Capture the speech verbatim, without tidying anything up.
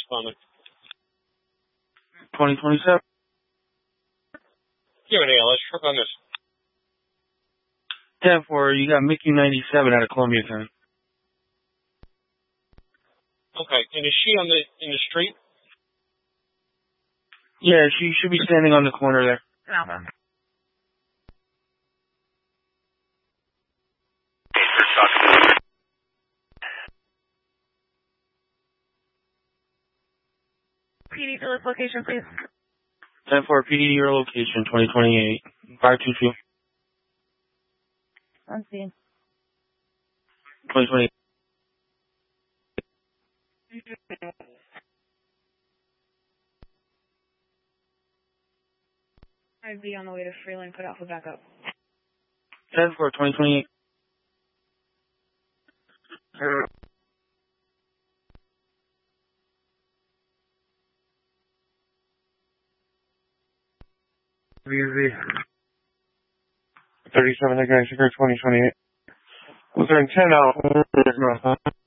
responding. twenty twenty-seven. Give me an A L S truck on this. ten four, you got Mickey ninety-seven out of Columbia Town. Okay, and is she on the in the street? Yeah, she should be standing on the corner there. Okay. P D to this location, please. ten four, P D to your location, twenty twenty-eight. five two two. I'm seeing. twenty twenty-eight. I'd be on the way to Freeland, put out for backup. ten four, twenty twenty-eight. V Z. thirty-seven, they're going to twenty twenty-eight. Was there intent out?